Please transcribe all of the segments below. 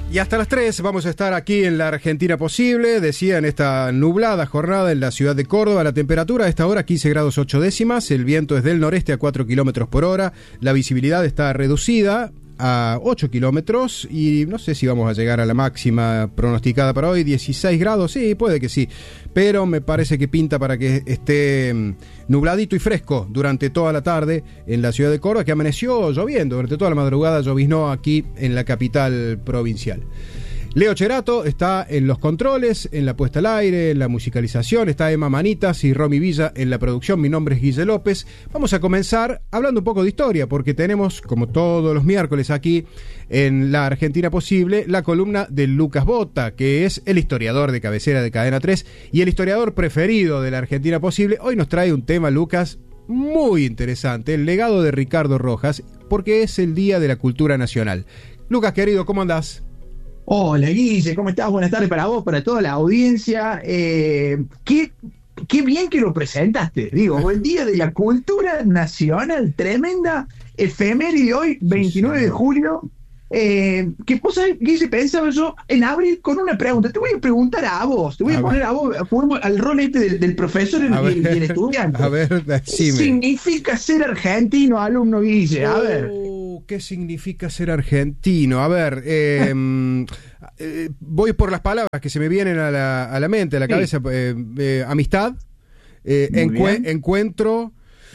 Y hasta las 3 vamos a estar aquí en la Argentina Posible, decía, en esta nublada jornada en la ciudad de Córdoba. La temperatura a esta hora 15 grados 8 décimas, el viento es del noreste a 4 kilómetros por hora, la visibilidad está reducida a 8 kilómetros y no sé si vamos a llegar a la máxima pronosticada para hoy, 16 grados, sí, puede que sí, pero me parece que pinta para que esté nubladito y fresco durante toda la tarde en la ciudad de Córdoba, que amaneció lloviendo, durante toda la madrugada lloviznó aquí en la capital provincial. Leo Cherato está en los controles, en la puesta al aire, en la musicalización, está Emma Manitas y Romy Villa en la producción. Mi nombre es Guille López. Vamos a comenzar hablando un poco de historia, porque tenemos, como todos los miércoles aquí en la Argentina Posible, la columna de Lucas Bota, que es el historiador de cabecera de Cadena 3 y el historiador preferido de la Argentina Posible. Hoy nos trae un tema, Lucas, muy interesante, el legado de Ricardo Rojas, porque es el Día de la Cultura Nacional. Lucas, querido, ¿cómo andás? Hola Guille, ¿cómo estás? Buenas tardes para vos, para toda la audiencia. Qué bien que lo presentaste. Digo, el Día de la Cultura Nacional, tremenda efeméride hoy, 29 de julio. Que vos sabés, Guille, pensaba yo en abrir con una pregunta. Te voy a preguntar a vos, te voy a poner a vos, juguemos al rol del profesor y el estudiante. A ver, decime. ¿Qué significa ser argentino, alumno Guille? A ver. ¿Qué significa ser argentino? A ver, voy por las palabras que se me vienen a la mente, a la cabeza. Amistad, encuentro,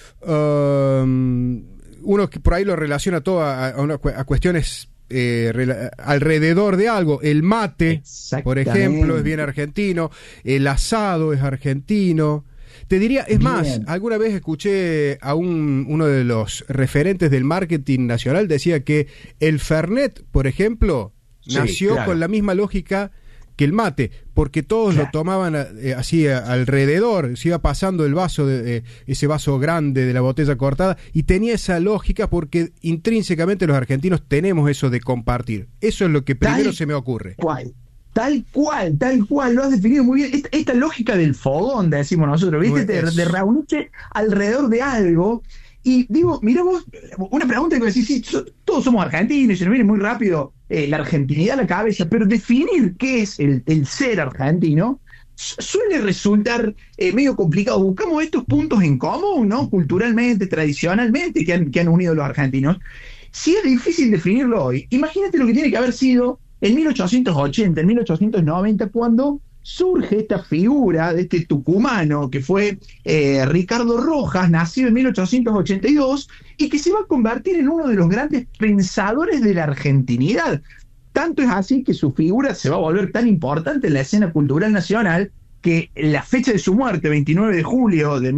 uno que por ahí lo relaciona todo a cuestiones alrededor de algo. El mate, por ejemplo, es bien argentino. El asado es argentino. Te diría, es bien. Más, alguna vez escuché a uno de los referentes del marketing nacional, decía que el Fernet, por ejemplo, nació con la misma lógica que el mate, porque todos lo tomaban así alrededor, se iba pasando el vaso, ese vaso grande de la botella cortada, y tenía esa lógica porque intrínsecamente los argentinos tenemos eso de compartir. Eso es lo que primero se me ocurre. Tal cual, lo has definido muy bien. Esta lógica del fogón, decimos nosotros, ¿viste? De reunirse alrededor de algo. Y digo, mira vos, una pregunta que decís, sí, todos somos argentinos, y se nos viene muy rápido la argentinidad a la cabeza, pero definir qué es el ser argentino suele resultar medio complicado. Buscamos estos puntos en común, ¿no? Culturalmente, tradicionalmente, que han unido los argentinos. Si es difícil definirlo hoy, imagínate lo que tiene que haber sido en 1880, en 1890, cuando surge esta figura de este tucumano que fue Ricardo Rojas, nacido en 1882, y que se va a convertir en uno de los grandes pensadores de la argentinidad. Tanto es así que su figura se va a volver tan importante en la escena cultural nacional que la fecha de su muerte, 29 de julio de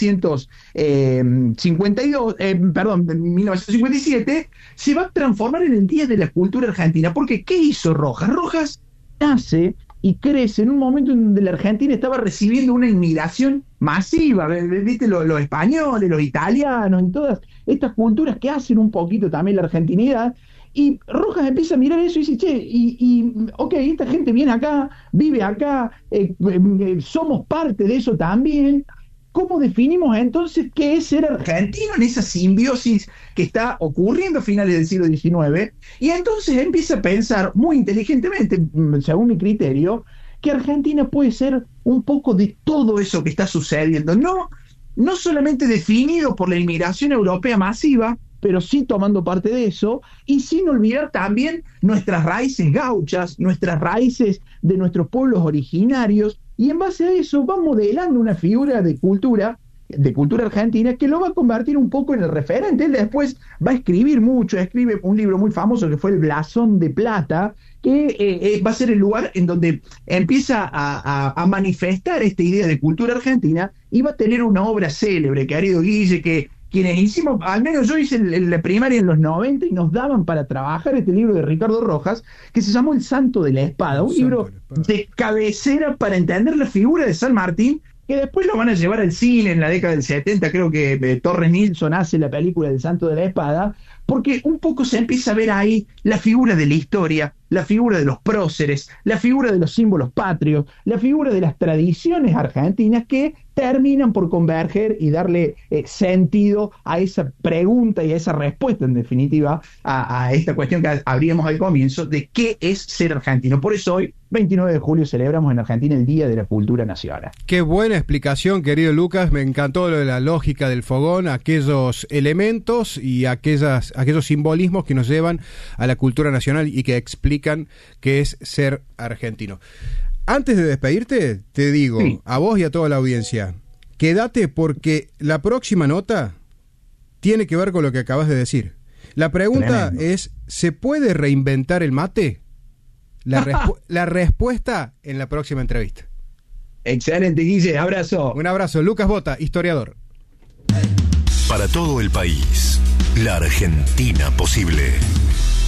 1957, se va a transformar en el Día de la Cultura Argentina. Porque, ¿qué hizo Rojas? Rojas nace y crece en un momento en donde la Argentina estaba recibiendo una inmigración masiva, ¿viste? Los españoles, los italianos, y todas estas culturas que hacen un poquito también la argentinidad. Y Rojas empieza a mirar eso y dice, ok, esta gente viene acá, vive acá, somos parte de eso también. ¿Cómo definimos entonces qué es ser argentino en esa simbiosis que está ocurriendo a finales del siglo XIX? Y entonces empieza a pensar muy inteligentemente, según mi criterio, que Argentina puede ser un poco de todo eso que está sucediendo. No solamente definido por la inmigración europea masiva, pero sí tomando parte de eso, y sin olvidar también nuestras raíces gauchas, nuestras raíces de nuestros pueblos originarios, y en base a eso va modelando una figura de cultura argentina que lo va a convertir un poco en el referente. Él después va a escribe un libro muy famoso que fue El Blasón de Plata, que va a ser el lugar en donde empieza a manifestar esta idea de cultura argentina, y va a tener una obra célebre, querido Guille, que quienes hicimos, al menos yo hice la primaria en los 90 y nos daban para trabajar este libro de Ricardo Rojas, que se llamó El Santo de la Espada, un libro de cabecera para entender la figura de San Martín, que después lo van a llevar al cine en la década del 70, creo que Torres Nilsson hace la película del Santo de la Espada, porque un poco se empieza a ver ahí la figura de la historia, la figura de los próceres, la figura de los símbolos patrios, la figura de las tradiciones argentinas que terminan por converger y darle sentido a esa pregunta y a esa respuesta, en definitiva, a esta cuestión que abríamos al comienzo de qué es ser argentino. Por eso hoy, 29 de julio, celebramos en Argentina el Día de la Cultura Nacional. Qué buena explicación, querido Lucas. Me encantó lo de la lógica del fogón, aquellos elementos y aquellos simbolismos que nos llevan a la cultura nacional y que explican qué es ser argentino. Antes de despedirte, te digo, sí, a vos y a toda la audiencia, quédate porque la próxima nota tiene que ver con lo que acabas de decir. La pregunta es, ¿se puede reinventar el mate? La respuesta en la próxima entrevista. Excelente, Guille, abrazo. Un abrazo. Lucas Bota, historiador. Para todo el país, la Argentina posible.